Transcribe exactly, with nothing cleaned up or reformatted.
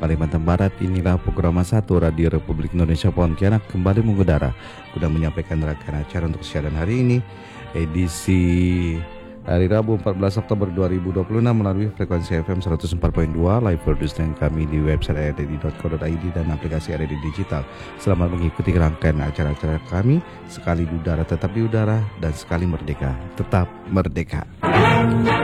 Kalimantan Barat. Inilah program satu Radio Republik Indonesia Pontianak kembali mengudara guna menyampaikan rangkaian acara untuk siaran hari ini, edisi hari Rabu empat belas Oktober dua ribu dua puluh enam melalui frekuensi F M seratus empat koma dua, live produce dengan kami di website r d d dot co dot i d dan aplikasi R D D Digital. Selamat mengikuti rangkaian acara-acara kami, sekali di udara tetap di udara dan sekali merdeka tetap merdeka.